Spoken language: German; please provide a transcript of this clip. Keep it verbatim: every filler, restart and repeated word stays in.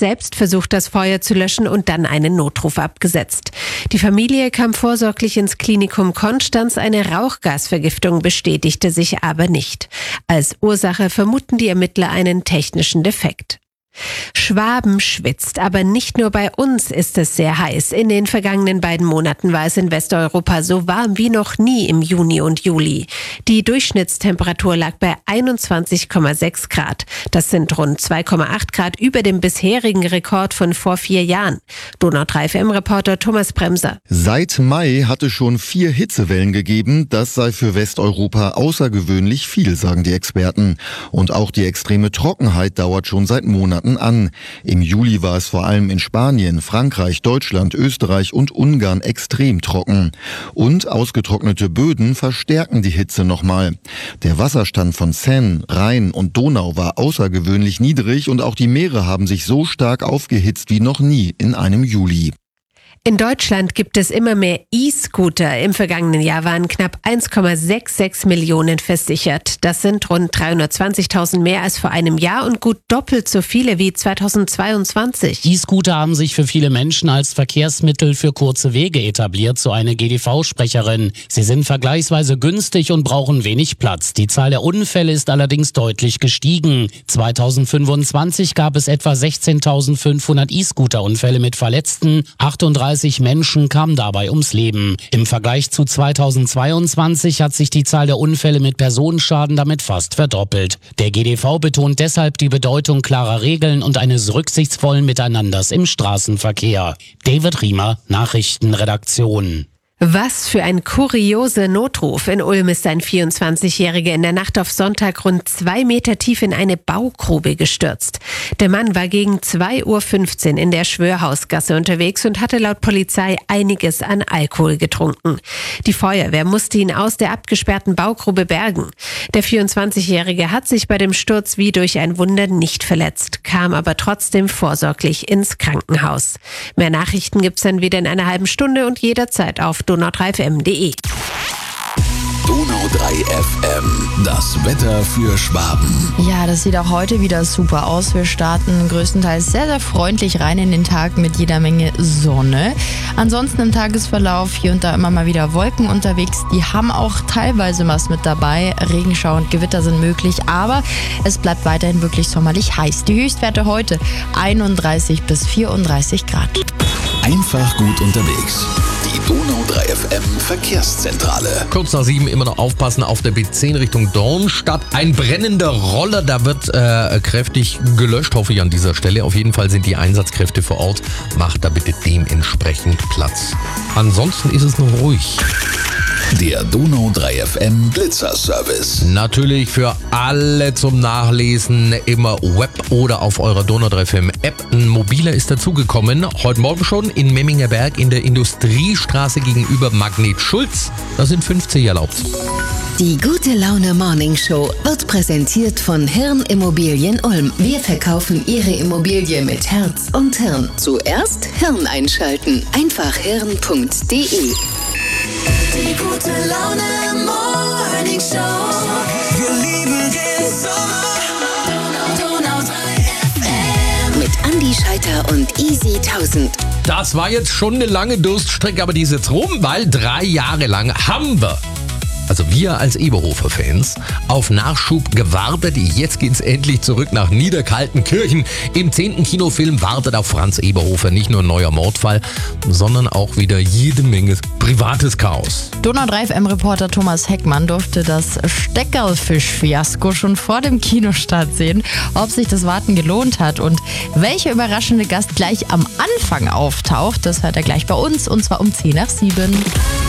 selbst versucht, das Feuer zu löschen und dann einen Notruf abgesetzt. Die Familie kam vorsorglich ins Klinikum Konstanz. Eine Rauchgasvergiftung bestätigte sich aber nicht. Als Ursache vermuten die Ermittler einen technischen Defekt. Schwaben schwitzt, aber nicht nur bei uns ist es sehr heiß. In den vergangenen beiden Monaten war es in Westeuropa so warm wie noch nie im Juni und Juli. Die Durchschnittstemperatur lag bei einundzwanzig Komma sechs Grad. Das sind rund zwei Komma acht Grad über dem bisherigen Rekord von vor vier Jahren. Donau drei F M-Reporter Thomas Bremser. Seit Mai hat es schon vier Hitzewellen gegeben. Das sei für Westeuropa außergewöhnlich viel, sagen die Experten. Und auch die extreme Trockenheit dauert schon seit Monaten an. Im Juli war es vor allem in Spanien, Frankreich, Deutschland, Österreich und Ungarn extrem trocken. Und ausgetrocknete Böden verstärken die Hitze nochmal. Der Wasserstand von Seine, Rhein und Donau war außergewöhnlich niedrig und auch die Meere haben sich so stark aufgehitzt wie noch nie in einem Juli. In Deutschland gibt es immer mehr E-Scooter. Im vergangenen Jahr waren knapp eins Komma sechsundsechzig Millionen versichert. Das sind rund dreihundertzwanzigtausend mehr als vor einem Jahr und gut doppelt so viele wie zweitausendzweiundzwanzig. E-Scooter haben sich für viele Menschen als Verkehrsmittel für kurze Wege etabliert, so eine G D V-Sprecherin. Sie sind vergleichsweise günstig und brauchen wenig Platz. Die Zahl der Unfälle ist allerdings deutlich gestiegen. zweitausendfünfundzwanzig gab es etwa sechzehntausendfünfhundert E-Scooter-Unfälle mit Verletzten. achtunddreißig Menschen kamen dabei ums Leben. Im Vergleich zu zweitausendzweiundzwanzig hat sich die Zahl der Unfälle mit Personenschaden damit fast verdoppelt. Der G D V betont deshalb die Bedeutung klarer Regeln und eines rücksichtsvollen Miteinanders im Straßenverkehr. David Riemer, Nachrichtenredaktion. Was für ein kurioser Notruf. In Ulm ist ein vierundzwanzigjähriger in der Nacht auf Sonntag rund zwei Meter tief in eine Baugrube gestürzt. Der Mann war gegen zwei Uhr fünfzehn in der Schwörhausgasse unterwegs und hatte laut Polizei einiges an Alkohol getrunken. Die Feuerwehr musste ihn aus der abgesperrten Baugrube bergen. Der vierundzwanzigjährige hat sich bei dem Sturz wie durch ein Wunder nicht verletzt, kam aber trotzdem vorsorglich ins Krankenhaus. Mehr Nachrichten gibt's dann wieder in einer halben Stunde und jederzeit auf donau drei F M punkt de. Donau drei F M, das Wetter für Schwaben. Ja, das sieht auch heute wieder super aus. Wir starten größtenteils sehr, sehr freundlich rein in den Tag mit jeder Menge Sonne. Ansonsten im Tagesverlauf hier und da immer mal wieder Wolken unterwegs. Die haben auch teilweise was mit dabei. Regenschauer und Gewitter sind möglich, aber es bleibt weiterhin wirklich sommerlich heiß. Die Höchstwerte heute einunddreißig bis vierunddreißig Grad. Einfach gut unterwegs. Die Donau drei F M Verkehrszentrale. Kurz nach sieben immer noch aufpassen auf der B zehn Richtung Dornstadt. Ein brennender Roller, da wird äh, kräftig gelöscht, hoffe ich an dieser Stelle. Auf jeden Fall sind die Einsatzkräfte vor Ort. Macht da bitte dementsprechend Platz. Ansonsten ist es noch ruhig. Der Donau drei F M Blitzerservice. Natürlich für alle zum Nachlesen immer Web oder auf eurer Donau drei F M App. Ein mobiler ist dazugekommen. Heute Morgen schon in Memminger Berg in der Industriestraße gegenüber Magnet Schulz. Da sind fünfzig erlaubt. Die gute Laune Morning Show wird präsentiert von Hirn Immobilien Ulm. Wir verkaufen Ihre Immobilie mit Herz und Hirn. Zuerst Hirn einschalten. Einfach hirn punkt de. Die gute Laune Morning Show. Wir lieben den Sommer. Donau drei F M. Mit Andi Scheiter und Easy tausend. Das war jetzt schon eine lange Durststrecke, aber die ist jetzt rum, weil drei Jahre lang haben wir, also wir als Eberhofer-Fans, auf Nachschub gewartet. Jetzt geht's endlich zurück nach Niederkaltenkirchen. Im zehnten Kinofilm wartet auf Franz Eberhofer nicht nur ein neuer Mordfall, sondern auch wieder jede Menge privates Chaos. Donau drei F M-Reporter Thomas Heckmann durfte das Steckerlfisch-Fiasko schon vor dem Kinostart sehen, ob sich das Warten gelohnt hat und welcher überraschende Gast gleich am Anfang auftaucht. Das hört er gleich bei uns und zwar um zehn nach sieben.